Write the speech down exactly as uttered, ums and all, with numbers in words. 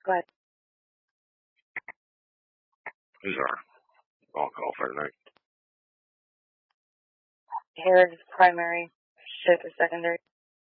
Go ahead. Who's our on-call for tonight? Harris is primary, Ship is secondary.